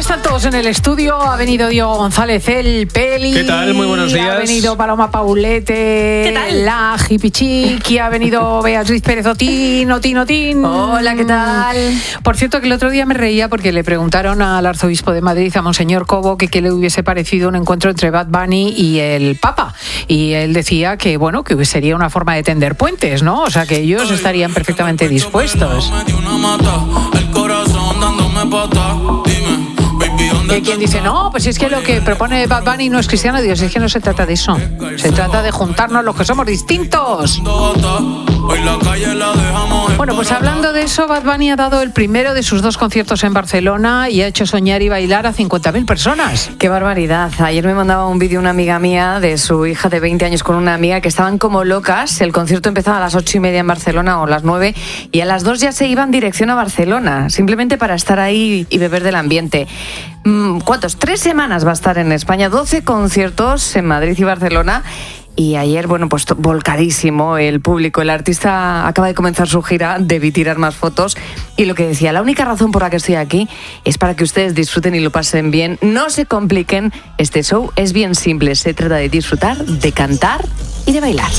están todos en el estudio. Ha venido Diego González, el Peli. ¿Qué tal? Muy buenos días. Ha venido Paloma Paulete. ¿Qué tal? La Hipichiqui. Ha venido Beatriz Pérez Otín. Hola, ¿qué tal? Por cierto, que el otro día me reía porque le preguntaron al arzobispo de Madrid, a Monseñor Cobo, que qué le hubiese parecido un encuentro entre Bad Bunny y el Papa. Y él decía que, bueno, que sería una forma de tender puentes, ¿no? O sea, que ellos estarían perfectamente dispuestos. Y hay quien dice, no, pues es que lo que propone Bad Bunny no es cristiano. Dios, es que no se trata de eso. Se trata de juntarnos los que somos distintos. Bueno, pues hablando de eso, Bad Bunny ha dado el primero de sus 2 conciertos en Barcelona y ha hecho soñar y bailar a 50.000 personas. ¡Qué barbaridad! Ayer me mandaba un vídeo una amiga mía de su hija de 20 años con una amiga que estaban como locas. El concierto empezaba a las 8:30 en Barcelona o las 9 y a las 2 ya se iban dirección a Barcelona, simplemente para estar ahí y beber del ambiente. ¿Cuántos? 3 semanas va a estar en España, 12 conciertos en Madrid y Barcelona. Y ayer, bueno, pues volcadísimo el público. El artista acaba de comenzar su gira, debí tirar más fotos. Y lo que decía, la única razón por la que estoy aquí es para que ustedes disfruten y lo pasen bien. No se compliquen, este show es bien simple. Se trata de disfrutar, de cantar y de bailar.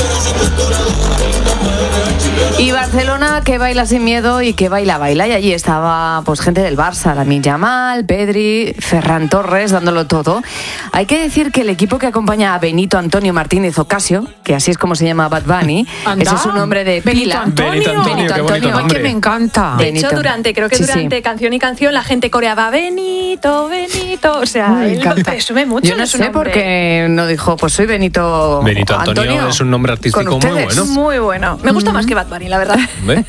Y Barcelona, que baila sin miedo y que baila. Y allí estaba pues gente del Barça, Lamine Yamal, Pedri, Ferran Torres, dándolo todo. Hay que decir que el equipo que acompaña a Benito Antonio Martínez Ocasio, que así es como se llama Bad Bunny, ese es su nombre de pila. Benito Antonio, Ay, que me encanta. De hecho, durante canción y canción la gente coreaba Benito, Benito. O sea, él lo presume mucho. Yo no de su sé nombre. por qué no dijo, pues soy Benito Antonio es un nombre artístico muy bueno. Muy bueno. Me gusta más que Bad Bunny, la verdad.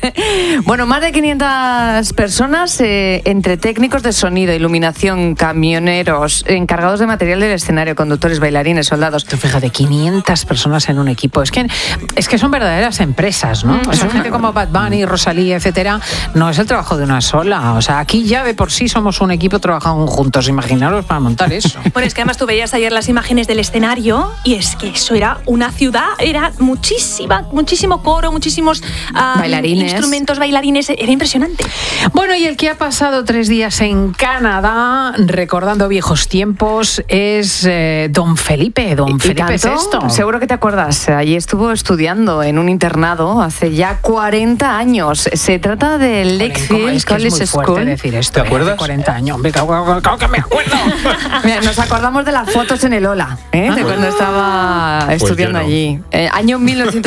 Bueno, más de 500 personas entre técnicos de sonido, iluminación, camioneros, encargados de material del escenario, conductores, bailarines, soldados. Tú fíjate, 500 personas en un equipo. Es que son verdaderas empresas, ¿no? Esa gente como Bad Bunny, Rosalía, etcétera, no es el trabajo de una sola. O sea, aquí ya de por sí somos un equipo trabajando juntos. Imaginaros para montar eso. Bueno, es que además tú veías ayer las imágenes del escenario y es que eso era una ciudad, era muchísimo coro, muchísimos bailarines, instrumentos, bailarines, era impresionante. Bueno, y el que ha pasado 3 días en Canadá recordando viejos tiempos es Don Felipe. Don Felipe VI. Seguro que te acuerdas, allí estuvo estudiando en un internado hace ya 40 años. Se trata del Lakefield College School. Decir esto, ¿Te acuerdas? 40 años. Claro que me acuerdo. Mira, nos acordamos de las fotos en el Ola, de cuando estaba estudiando allí. Año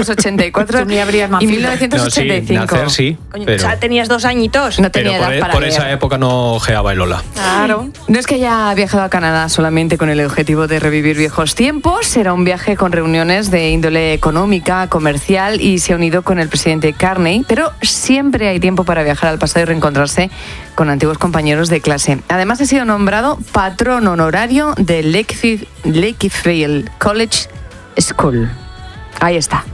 1984 Tú ni habrías y nacido. 1985. No, sí, nacer sí, Coño, pero, o sea, tenías 2 añitos. No tenía pero edad para por leer. esa época no ojeaba el Ola. Claro. No es que haya viajado a Canadá solamente con el objetivo de revivir viejos tiempos, era un viaje con reuniones de índole económica, comercial y se ha unido con el presidente Carney, pero siempre hay tiempo para viajar al pasado y reencontrarse con antiguos compañeros de clase. Además ha sido nombrado patrón honorario del Lakefield College School. Ahí está.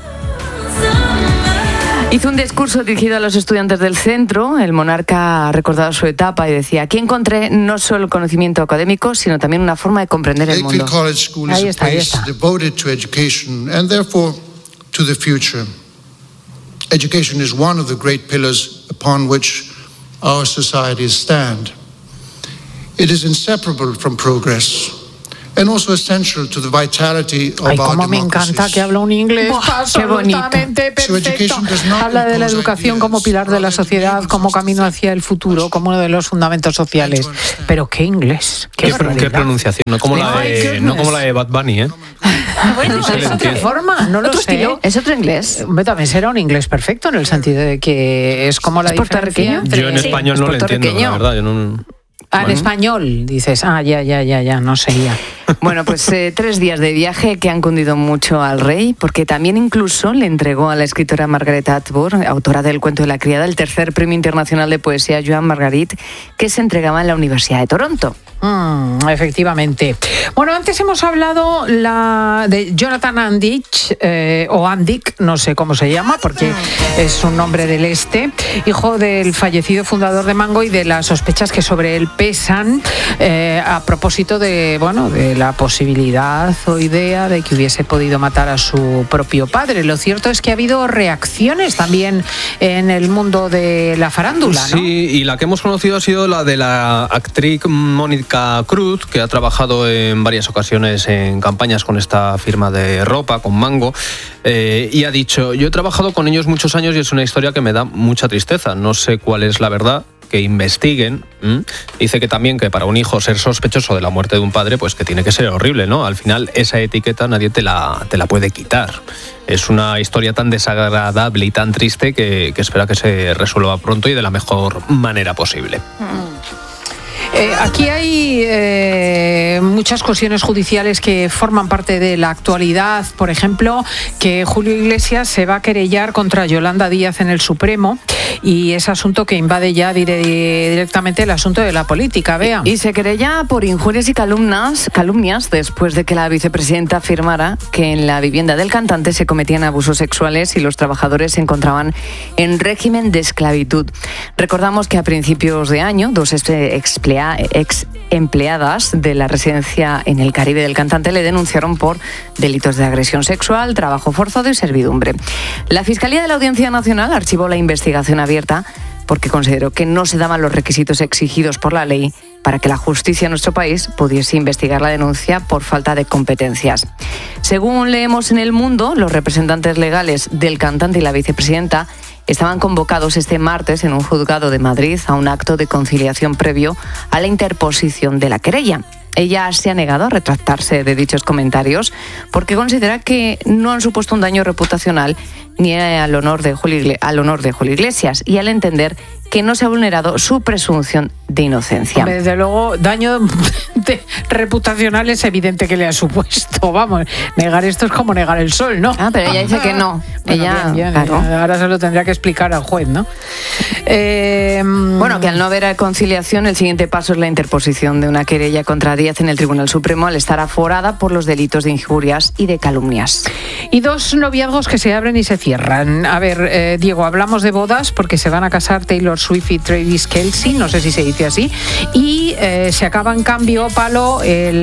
Hizo un discurso dirigido a los estudiantes del centro. El monarca ha recordado su etapa y decía: aquí encontré no solo el conocimiento académico, sino también una forma de comprender el mundo. Lakefield College School is a place devoted to education and therefore to the future. Education is one of the great pillars upon which our societies stand. It is inseparable from progress and also essential to the vitality of our democracies. Cómo me encanta que habla un inglés absolutamente perfecto. Habla de la educación como pilar de la sociedad, como camino hacia el futuro, como uno de los fundamentos sociales. Pero qué inglés, qué pronunciación, no como la de Bad Bunny, ¿eh? Bueno, es otra forma, no lo sé. Es otro inglés. También será un inglés perfecto en el sentido de que es como la diferencia. Yo en español no lo entiendo, la verdad. Yo no... En español, dices, ya, no sería. Bueno, pues 3 días de viaje que han cundido mucho al rey, porque también incluso le entregó a la escritora Margaret Atwood, autora del Cuento de la criada, el 3er Premio Internacional de Poesía Joan Margarit, que se entregaba en la Universidad de Toronto. Efectivamente. Bueno, antes hemos hablado de Jonathan Andich, o Andic, no sé cómo se llama, porque es un nombre del este, hijo del fallecido fundador de Mango y de las sospechas que sobre él pesan a propósito de la posibilidad o idea de que hubiese podido matar a su propio padre. Lo cierto es que ha habido reacciones también en el mundo de la farándula, ¿no? Sí, y la que hemos conocido ha sido la de la actriz Mónica Cruz, que ha trabajado en varias ocasiones en campañas con esta firma de ropa, con Mango, y ha dicho: yo he trabajado con ellos muchos años y es una historia que me da mucha tristeza. No sé cuál es la verdad, que investiguen. Dice que también que para un hijo ser sospechoso de la muerte de un padre, pues que tiene que ser horrible, ¿no? Al final esa etiqueta nadie te la puede quitar. Es una historia tan desagradable y tan triste que espera que se resuelva pronto y de la mejor manera posible. Aquí hay muchas cuestiones judiciales que forman parte de la actualidad. Por ejemplo, que Julio Iglesias se va a querellar contra Yolanda Díaz en el Supremo, y ese asunto que invade ya directamente el asunto de la política. Bea. Y se querella por injurias y calumnias después de que la vicepresidenta afirmara que en la vivienda del cantante se cometían abusos sexuales y los trabajadores se encontraban en régimen de esclavitud. Recordamos que a principios de año, dos ex empleadas de la residencia en el Caribe del cantante le denunciaron por delitos de agresión sexual, trabajo forzado y servidumbre. La Fiscalía de la Audiencia Nacional archivó la investigación abierta porque consideró que no se daban los requisitos exigidos por la ley para que la justicia en nuestro país pudiese investigar la denuncia por falta de competencias. Según leemos en El Mundo, los representantes legales del cantante y la vicepresidenta estaban convocados este martes en un juzgado de Madrid a un acto de conciliación previo a la interposición de la querella. Ella se ha negado a retractarse de dichos comentarios porque considera que no han supuesto un daño reputacional ni al honor de Julio Iglesias, y al entender que no se ha vulnerado su presunción de inocencia. Desde luego, daño reputacional es evidente que le ha supuesto. Vamos, negar esto es como negar el sol, ¿no? Pero ella dice que no. Bueno, ella, bien, claro. Ahora se lo tendría que explicar al juez, ¿no? Bueno, que al no haber conciliación, el siguiente paso es la interposición de una querella contra Díaz en el Tribunal Supremo al estar aforada por los delitos de injurias y de calumnias. Y dos noviazgos que se abren y se cierran. A ver, Diego, hablamos de bodas porque se van a casar Taylor Swift y Travis Kelce, no sé si se dice así, y se acaba en cambio, Palo,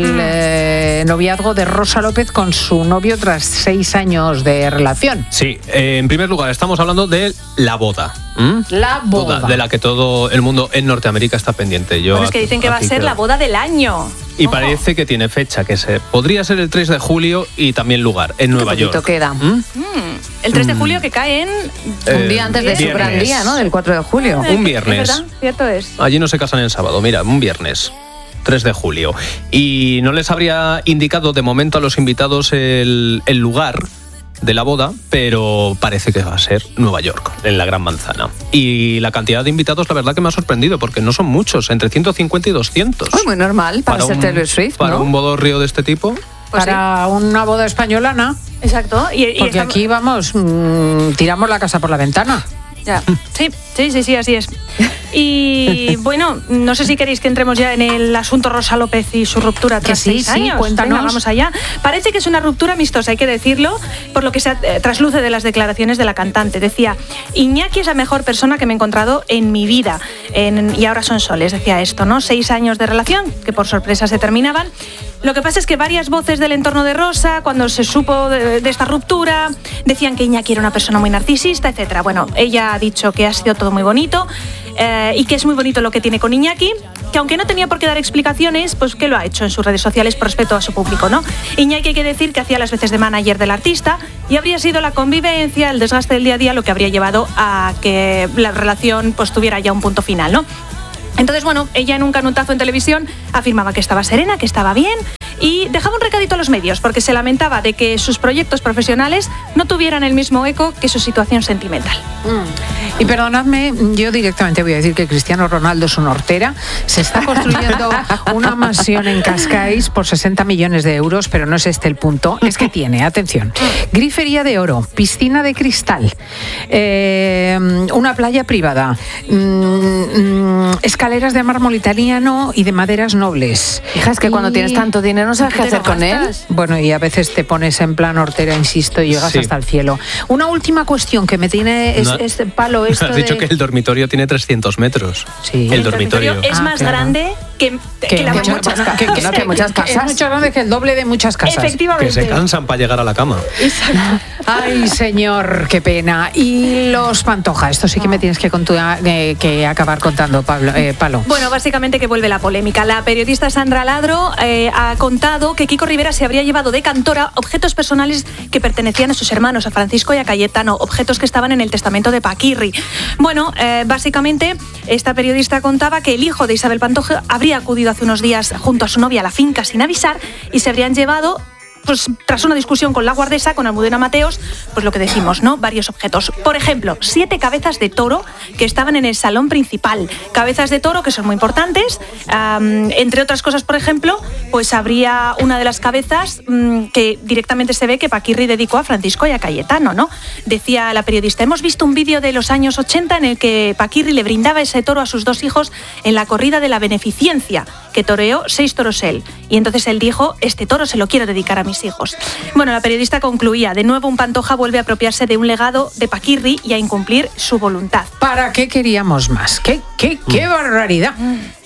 el noviazgo de Rosa López con su novio tras 6 años de relación. Sí, en primer lugar estamos hablando de la boda. La boda. De la que todo el mundo en Norteamérica está pendiente. Es que dicen que va a ser la boda del año. Y parece que tiene fecha, que podría ser el 3 de julio y también lugar, en Nueva York. Queda. El 3 de julio, que cae en... un día antes de su gran día, ¿no? Del 4 de julio. Un viernes. ¿Es verdad? Cierto es. Allí no se casan en sábado, mira, un viernes. 3 de julio. Y no les habría indicado de momento a los invitados el lugar de la boda, pero parece que va a ser Nueva York, en la Gran Manzana. Y la cantidad de invitados, la verdad que me ha sorprendido, porque no son muchos, entre 150 y 200. Muy normal para ser Taylor Swift, ¿no? Para un bodorrio de este tipo. Pues para una boda españolana. Exacto. Porque aquí, vamos, tiramos la casa por la ventana. Ya. Sí, así es. Y bueno, no sé si queréis que entremos ya en el asunto Rosa López y su ruptura tras 6 años. Cuéntanos. Venga, vamos allá. Parece que es una ruptura amistosa, hay que decirlo, por lo que se trasluce de las declaraciones de la cantante. Decía: Iñaki es la mejor persona que me he encontrado en mi vida. Y ahora son soles, decía esto, ¿no? 6 años de relación, que por sorpresa se terminaban. Lo que pasa es que varias voces del entorno de Rosa, cuando se supo de esta ruptura, decían que Iñaki era una persona muy narcisista, etcétera. Bueno, ella ha dicho que ha sido todo muy bonito y que es muy bonito lo que tiene con Iñaki, que aunque no tenía por qué dar explicaciones, pues que lo ha hecho en sus redes sociales por respeto a su público, ¿no? Iñaki, hay que decir que hacía las veces de manager del artista y habría sido la convivencia, el desgaste del día a día lo que habría llevado a que la relación pues tuviera ya un punto final, ¿no? Entonces, bueno, ella en un canutazo en televisión afirmaba que estaba serena, que estaba bien, y dejaba un recadito a los medios porque se lamentaba de que sus proyectos profesionales no tuvieran el mismo eco que su situación sentimental. Y perdonadme, yo directamente voy a decir que Cristiano Ronaldo es una hortera. Se está construyendo una mansión en Cascais por 60 millones de euros, pero no es este el punto. Es que tiene, atención, grifería de oro, piscina de cristal, una playa privada, escaleras de mármol italiano y de maderas nobles. Hija, es que cuando tienes tanto dinero no sabes qué hacer con él. Bueno, y a veces te pones en plan hortera, insisto, y llegas hasta el cielo. Una última cuestión que me tiene este palo. Has dicho que el dormitorio tiene 300 metros. Sí. El dormitorio es más grande que la muchas casas. Es mucho grande, que el doble de muchas casas. Efectivamente. Que se cansan para llegar a la cama. Exacto. Ay, señor, qué pena. Y los Pantoja, esto sí que me tienes que acabar contando, Palo. Bueno, básicamente que vuelve la polémica. La periodista Sandra Ladro ha contado que Kiko Rivera se habría llevado de cantora objetos personales que pertenecían a sus hermanos, a Francisco y a Cayetano, objetos que estaban en el testamento de Paquirri. Bueno, básicamente esta periodista contaba que el hijo de Isabel Pantoja habría acudido hace unos días junto a su novia a la finca sin avisar y se habrían llevado, pues tras una discusión con la guardesa, con Almudena Mateos, pues lo que decimos, ¿no? Varios objetos. Por ejemplo, 7 cabezas de toro que estaban en el salón principal. Cabezas de toro que son muy importantes. Entre otras cosas, por ejemplo, pues habría una de las cabezas que directamente se ve que Paquirri dedicó a Francisco y a Cayetano, ¿no? Decía la periodista, hemos visto un vídeo de los años 80 en el que Paquirri le brindaba ese toro a sus 2 hijos en la corrida de la Beneficencia, que toreó 6 toros él. Y entonces él dijo, este toro se lo quiero dedicar a mis hijos. Bueno, la periodista concluía, de nuevo un Pantoja vuelve a apropiarse de un legado de Paquirri y a incumplir su voluntad. ¿Para qué queríamos más? ¡Qué barbaridad!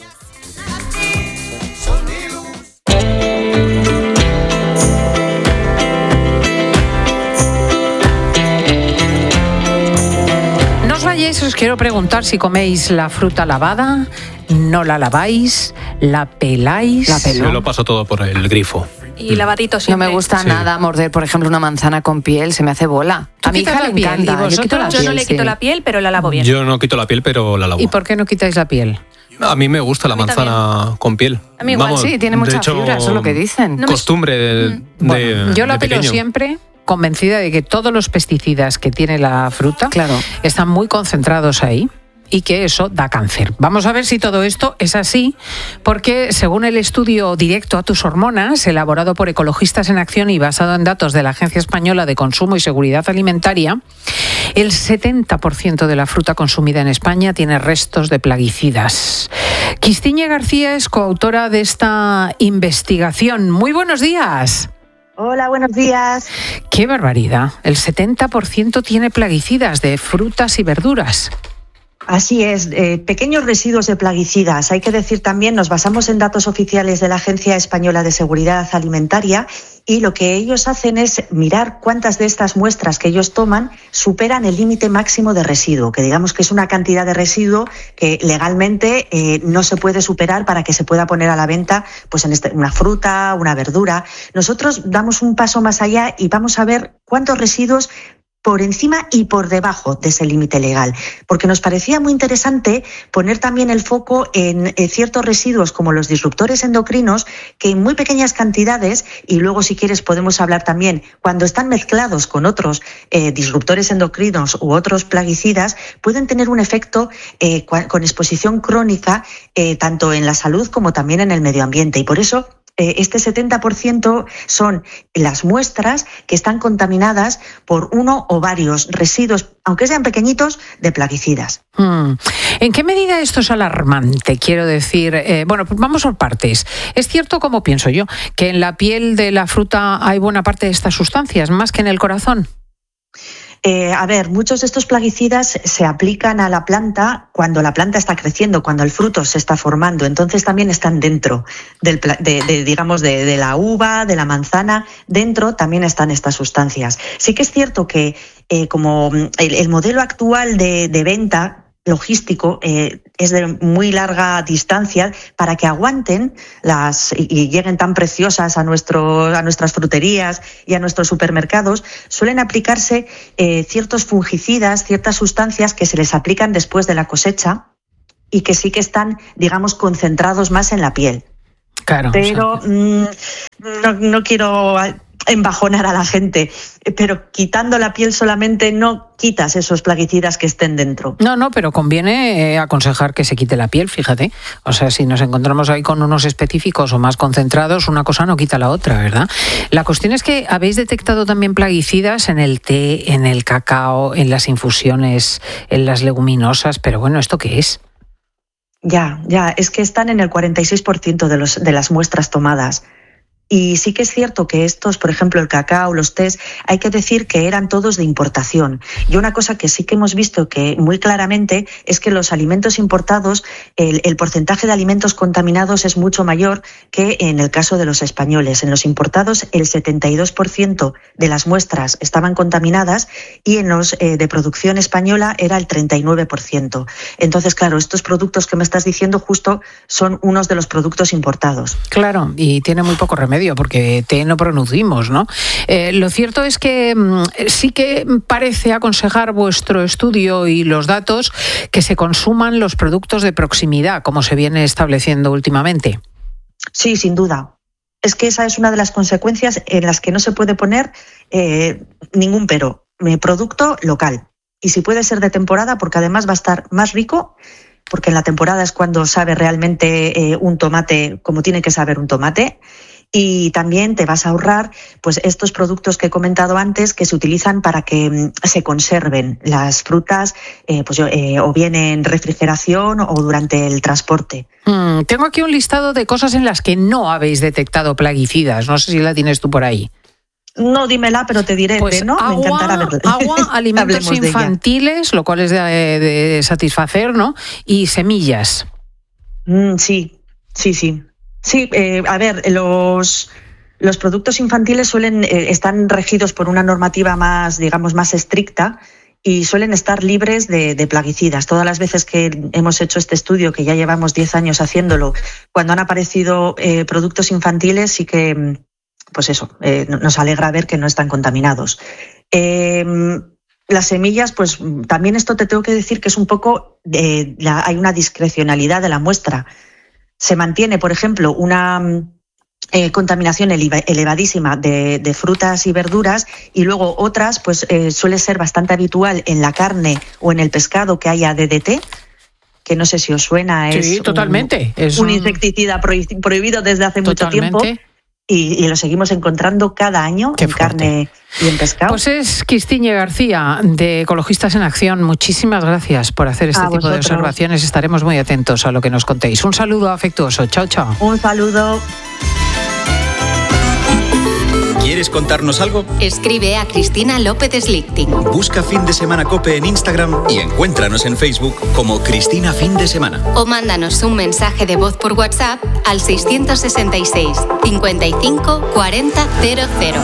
No os vayáis, os quiero preguntar si coméis la fruta lavada, no la laváis, la peláis. Yo lo paso todo por el grifo. Y lavadito siempre. No me gusta nada morder, por ejemplo, una manzana con piel, se me hace bola. A mi hija le encanta. Yo no le quito la piel, pero la lavo bien. Yo no quito la piel, pero la lavo. ¿Y por qué no quitáis la piel? A mí me gusta la manzana con piel. A mí igual. Sí, tiene mucha fibra, eso es lo que dicen. Costumbre Yo la pelo pequeño. siempre, convencida de que todos los pesticidas que tiene la fruta están muy concentrados ahí y que eso da cáncer. Vamos a ver si todo esto es así, porque según el estudio Directo a tus hormonas, elaborado por Ecologistas en Acción y basado en datos de la Agencia Española de Consumo y Seguridad Alimentaria, el 70% de la fruta consumida en España tiene restos de plaguicidas. Quistiñe García es coautora de esta investigación. Muy buenos días. Hola, buenos días. ¡Qué barbaridad! El 70% tiene plaguicidas de frutas y verduras. Así es, pequeños residuos de plaguicidas. Hay que decir también, nos basamos en datos oficiales de la Agencia Española de Seguridad Alimentaria y lo que ellos hacen es mirar cuántas de estas muestras que ellos toman superan el límite máximo de residuo, que digamos que es una cantidad de residuo que legalmente no se puede superar para que se pueda poner a la venta pues una fruta, una verdura. Nosotros damos un paso más allá y vamos a ver cuántos residuos por encima y por debajo de ese límite legal, porque nos parecía muy interesante poner también el foco en ciertos residuos como los disruptores endocrinos que en muy pequeñas cantidades, y luego si quieres podemos hablar también cuando están mezclados con otros disruptores endocrinos u otros plaguicidas, pueden tener un efecto con exposición crónica tanto en la salud como también en el medio ambiente, y por eso este 70% son las muestras que están contaminadas por uno o varios residuos, aunque sean pequeñitos, de plaguicidas. ¿En qué medida esto es alarmante? Quiero decir, pues vamos por partes. Es cierto, como pienso yo, que en la piel de la fruta hay buena parte de estas sustancias, más que en el corazón. Muchos de estos plaguicidas se aplican a la planta cuando la planta está creciendo, cuando el fruto se está formando. Entonces también están dentro de la uva, de la manzana. Dentro también están estas sustancias. Sí que es cierto que como el modelo actual de venta logístico es de muy larga distancia, para que aguanten y lleguen tan preciosas a nuestras fruterías y a nuestros supermercados, suelen aplicarse ciertos fungicidas, ciertas sustancias que se les aplican después de la cosecha y que sí que están, digamos, concentrados más en la piel. Claro. Pero no quiero embajonar a la gente, pero quitando la piel solamente no quitas esos plaguicidas que estén dentro. No, pero conviene aconsejar que se quite la piel, fíjate. O sea, si nos encontramos ahí con unos específicos o más concentrados, una cosa no quita la otra, ¿verdad? La cuestión es que habéis detectado también plaguicidas en el té, en el cacao, en las infusiones, en las leguminosas, pero bueno, ¿esto qué es? Ya, es que están en el 46% de las muestras tomadas. Y sí que es cierto que estos, por ejemplo, el cacao, los tés, hay que decir que eran todos de importación. Y una cosa que sí que hemos visto que muy claramente es que los alimentos importados, el porcentaje de alimentos contaminados es mucho mayor que en el caso de los españoles. En los importados el 72% de las muestras estaban contaminadas y en los de producción española era el 39%. Entonces, claro, estos productos que me estás diciendo justo son unos de los productos importados. Claro, y tiene muy poco remedio porque té no producimos, ¿no? Lo cierto es que sí que parece aconsejar vuestro estudio y los datos que se consuman los productos de proximidad, como se viene estableciendo últimamente. Sí, sin duda. Es que esa es una de las consecuencias en las que no se puede poner ningún pero. Producto local. Y si puede ser de temporada, porque además va a estar más rico, porque en la temporada es cuando sabe realmente un tomate como tiene que saber un tomate. Y también te vas a ahorrar pues estos productos que he comentado antes que se utilizan para que se conserven las frutas o bien en refrigeración o durante el transporte. Tengo aquí un listado de cosas en las que no habéis detectado plaguicidas. No sé si la tienes tú por ahí. No, dímela, pero te diré pues de no, me encantará verla. Agua, alimentos infantiles, lo cual es de satisfacer, ¿no? Y semillas. Sí. Sí, a ver, los productos infantiles están regidos por una normativa más, digamos, más estricta y suelen estar libres de plaguicidas. Todas las veces que hemos hecho este estudio, que ya llevamos 10 años haciéndolo, cuando han aparecido productos infantiles, sí que, pues eso, nos alegra ver que no están contaminados. Las semillas, pues también esto te tengo que decir que es un poco, hay una discrecionalidad de la muestra. Se mantiene, por ejemplo, una contaminación elevadísima de frutas y verduras y luego otras, pues suele ser bastante habitual en la carne o en el pescado que haya DDT, que no sé si os suena. Sí, totalmente. Es un insecticida prohibido desde hace mucho tiempo. Y lo seguimos encontrando cada año en carne y en pescado. Pues es Cristina García, de Ecologistas en Acción. Muchísimas gracias por hacer este tipo de observaciones. Estaremos muy atentos a lo que nos contéis. Un saludo afectuoso. Chao, chao. Un saludo. ¿Quieres contarnos algo? Escribe a Cristina López Slichting. Busca Fin de Semana COPE en Instagram y encuéntranos en Facebook como Cristina Fin de Semana. O mándanos un mensaje de voz por WhatsApp al 666 55 40 00.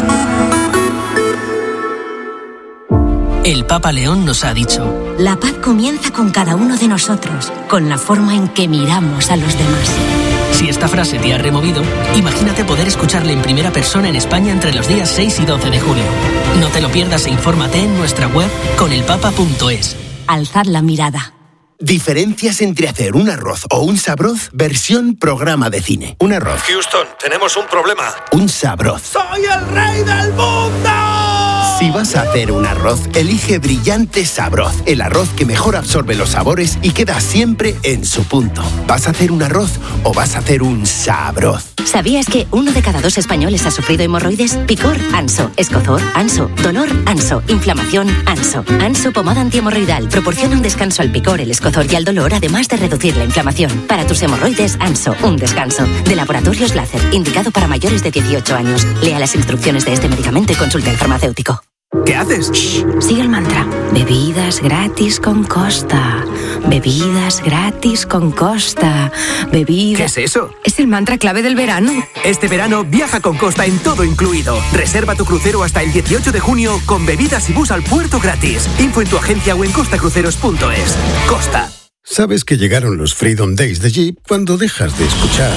El Papa León nos ha dicho: la paz comienza con cada uno de nosotros, con la forma en que miramos a los demás. Si esta frase te ha removido, imagínate poder escucharle en primera persona en España entre los días 6 y 12 de julio. No te lo pierdas e infórmate en nuestra web conelpapa.es. Alzad la mirada. Diferencias entre hacer un arroz o un sabroz versión programa de cine. Un arroz. Houston, tenemos un problema. Un sabroz. ¡Soy el rey del mundo! Si vas a hacer un arroz, elige Brillante Sabroz, el arroz que mejor absorbe los sabores y queda siempre en su punto. ¿Vas a hacer un arroz o vas a hacer un sabroz? ¿Sabías que 1 de cada 2 españoles ha sufrido hemorroides? Picor, Anso. Escozor, Anso. Dolor, Anso. Inflamación, Anso. Anso pomada antihemorroidal proporciona un descanso al picor, el escozor y al dolor, además de reducir la inflamación. Para tus hemorroides, Anso, un descanso. De Laboratorios Láser, indicado para mayores de 18 años. Lea las instrucciones de este medicamento y consulte al farmacéutico. ¿Qué haces? Shh, sigue el mantra. Bebidas gratis con Costa. Bebidas gratis con Costa. Bebidas... ¿Qué es eso? Es el mantra clave del verano. Este verano viaja con Costa en todo incluido. Reserva tu crucero hasta el 18 de junio con bebidas y bus al puerto gratis. Info en tu agencia o en costacruceros.es. Costa. Sabes que llegaron los Freedom Days de Jeep cuando dejas de escuchar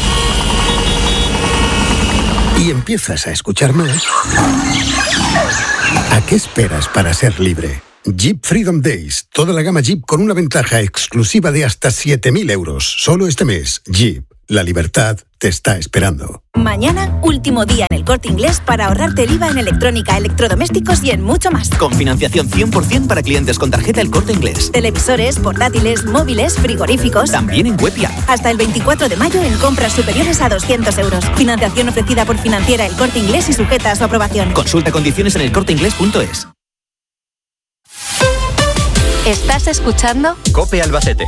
y empiezas a escuchar más. ¿A qué esperas para ser libre? Jeep Freedom Days. Toda la gama Jeep con una ventaja exclusiva de hasta 7.000 euros. Solo este mes. Jeep. La libertad te está esperando. Mañana, último día en El Corte Inglés para ahorrarte el IVA en electrónica, electrodomésticos y en mucho más. Con financiación 100% para clientes con tarjeta El Corte Inglés. Televisores, portátiles, móviles, frigoríficos. También en web y app. Hasta el 24 de mayo en compras superiores a 200 euros. Financiación ofrecida por Financiera El Corte Inglés y sujeta a su aprobación. Consulta condiciones en elcorteinglés.es. ¿Estás escuchando? COPE Albacete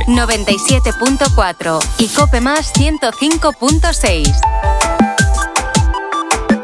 97.4 y COPE Más 105.6.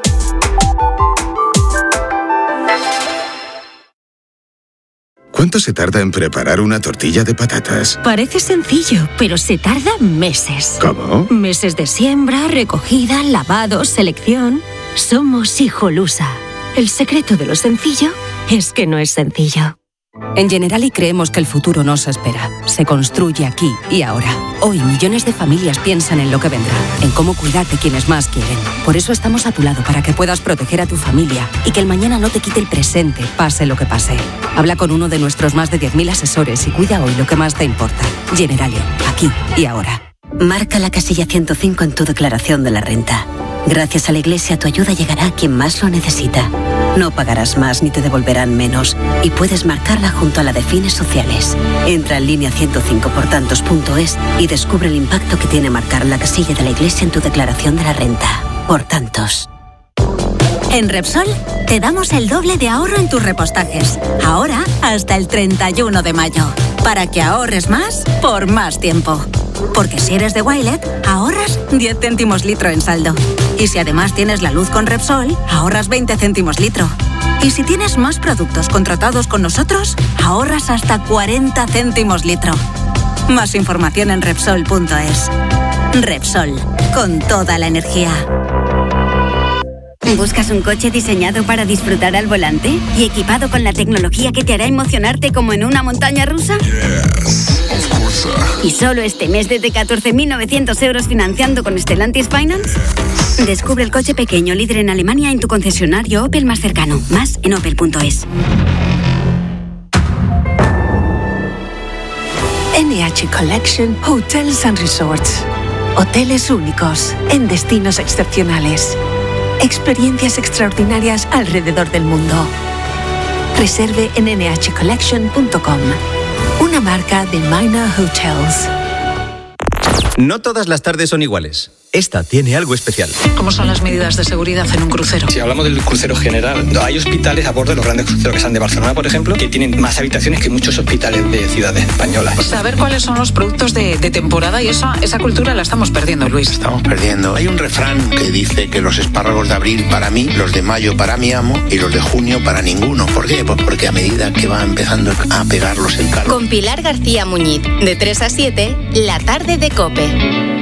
¿Cuánto se tarda en preparar una tortilla de patatas? Parece sencillo, pero se tarda meses. ¿Cómo? Meses de siembra, recogida, lavado, selección. Somos Hijolusa. El secreto de lo sencillo es que no es sencillo. En Generali creemos que el futuro no se espera. Se construye aquí y ahora. Hoy millones de familias piensan en lo que vendrá, en cómo cuidar de quienes más quieren. Por eso estamos a tu lado para que puedas proteger a tu familia y que el mañana no te quite el presente, pase lo que pase. Habla con uno de nuestros más de 10.000 asesores y cuida hoy lo que más te importa. Generali, aquí y ahora. Marca la casilla 105 en tu declaración de la renta. Gracias a la Iglesia, tu ayuda llegará a quien más lo necesita. No pagarás más ni te devolverán menos. Y puedes marcarla junto a la de fines sociales. Entra en línea 105portantos.es y descubre el impacto que tiene marcar la casilla de la Iglesia en tu declaración de la renta. Por tantos. En Repsol te damos el doble de ahorro en tus repostajes. Ahora hasta el 31 de mayo. Para que ahorres más por más tiempo. Porque si eres de Wilet, ahorras 10 céntimos litro en saldo. Y si además tienes la luz con Repsol, ahorras 20 céntimos litro. Y si tienes más productos contratados con nosotros, ahorras hasta 40 céntimos litro. Más información en Repsol.es. Repsol, con toda la energía. ¿Buscas un coche diseñado para disfrutar al volante y equipado con la tecnología que te hará emocionarte como en una montaña rusa? ¿Y solo este mes desde 14.900 euros financiando con Stellantis Finance? Descubre el coche pequeño líder en Alemania en tu concesionario Opel más cercano. Más en opel.es. NH Collection Hotels and Resorts. Hoteles únicos en destinos excepcionales. Experiencias extraordinarias alrededor del mundo. Reserve en nhcollection.com. Una marca de Minor Hotels. No todas las tardes son iguales. Esta tiene algo especial. ¿Cómo son las medidas de seguridad en un crucero? Si hablamos del crucero general, hay hospitales a bordo de los grandes cruceros que salen de Barcelona, por ejemplo, que tienen más habitaciones que muchos hospitales de ciudades españolas. Saber cuáles son los productos de temporada y esa cultura la estamos perdiendo, Luis. Estamos perdiendo. Hay un refrán que dice que los espárragos de abril para mí, los de mayo para mi amo y los de junio para ninguno. ¿Por qué? Pues porque a medida que va empezando a pegarlos el calor. Con Pilar García Muñiz, de 3 a 7, la tarde de COPE.